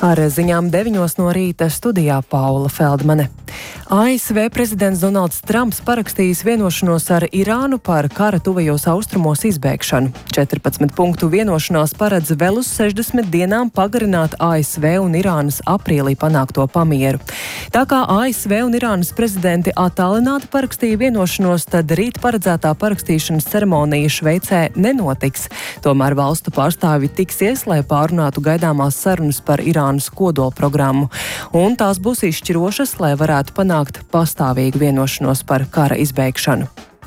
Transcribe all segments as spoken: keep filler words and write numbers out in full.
Ar ziņām deviņos no rīta studijā Paula Feldmane. A S V prezidents Donalds Trumps parakstījis vienošanos ar Irānu par kara tuvajos austrumos izbēgšanu. četrpadsmit punktu vienošanās paredz vēl uz sešdesmit dienām pagarināt A S V un Irānas aprīlī panākto pamieru. Tā kā A S V un Irānas prezidenti attālināti parakstīja vienošanos, tad rīt paredzētā parakstīšanas ceremonija Šveicē nenotiks. Tomēr valstu pārstāvji tiksies, lai pārunātu gaidāmās sarunas par Irānas kodolprogrammu. Un tās būs izšķirošas, lai varētu panākt pastāvīgu vienošanos par kara izbeigšanu.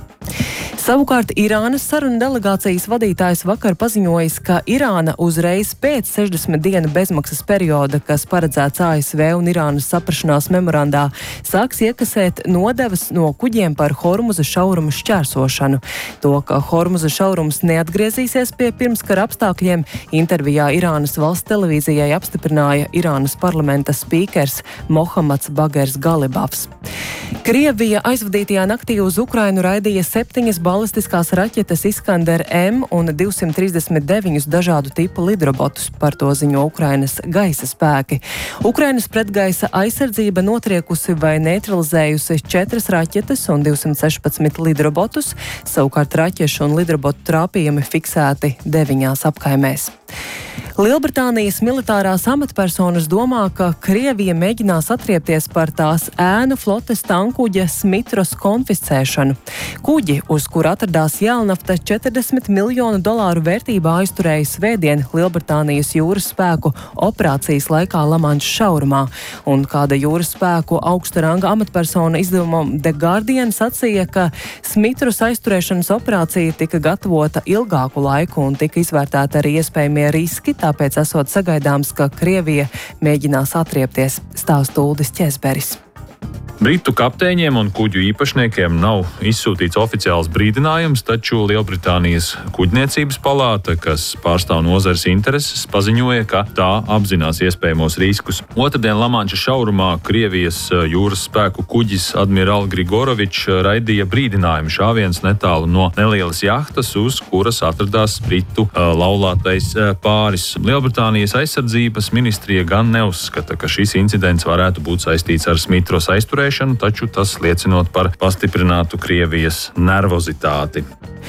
Savukārt Irānas sarunu delegācijas vadītājs vakar paziņojis, ka Irāna uzreiz pēc sešdesmit dienu bezmaksas perioda, kas paredzēts A S V un Irānas saprašanās memorandā, sāks iekasēt nodevas no kuģiem par Hormuza šauruma šķērsošanu. To, ka Hormuza šaurums neatgriezīsies pie pirmskara apstākļiem, intervijā Irānas valsts televīzijai apstiprināja Irānas parlamenta spīkers Mohammads Bagers Galibafs. Krievija aizvadītajā naktī uz Ukrainu raidīja septiņas balistiskās raķetes Iskander M un divsimt trīsdesmit deviņus dažādu tipu lidrobotus, par to ziņo Ukrainas gaisa spēki. Ukrainas pretgaisa aizsardzība notriekusi vai neutralizējusi četras raķetes un divsimt sešpadsmit lidrobotus, savukārt raķešu un lidrobotu trāpījumi fiksēti deviņās apkaimēs. Lielbritānijas militārās amatpersonas domā, ka Krievija mēģinās atriepties par tās ēnu flotes tankuģa Smitros konfiscēšanu. Kuģi, uz kur atradās jēlnafta, četrdesmit miljonu dolāru vērtībā aizturēja svētdien Lielbritānijas jūras spēku operācijas laikā Lamanšas šaurumā. Un kāda jūras spēku augsta ranga amatpersona izdevumam The Guardian sacīja, ka Smitros aizturēšanas operācija tika gatavota ilgāku laiku un tika izvērtēta arī iespējamie riski, tāpēc esot sagaidāms, ka Krievija mēģinās atriepties, stāsta Uldis Ķesberis. Britu kapteiņiem un kuģu īpašniekiem nav izsūtīts oficiāls brīdinājums, taču Lielbritānijas kuģniecības palāta, kas pārstāv nozares intereses, paziņoja, ka tā apzinās iespējamos riskus. Otrdien Lamanšas šaurumā Krievijas jūras spēku kuģis Admiral Grigorovičs raidīja brīdinājumu šāviens netālu no nelielas jahtas, uz kuras atradās britu uh, laulātais uh, pāris. Lielbritānijas aizsardzības ministrija gan neuzskata, ka šis incidents varētu būt saistīts ar Smitros aizturēšanu, taču tas liecinot par pastiprinātu Krievijas nervozitāti.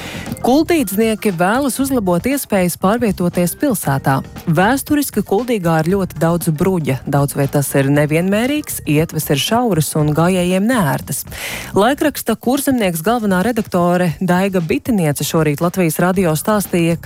Kuldīdznieki vēlas uzlabot iespējas pārvietoties pilsētā. Vēsturiski Kuldīgā ir ļoti daudz bruģa, daudz vai tas ir nevienmērīgs, ietves ir šauras un gājējiem neērtas. Laikraksta Kurzemnieks galvenā redaktore Daiga Bitiniece šorīt Latvijas radio stāstīja,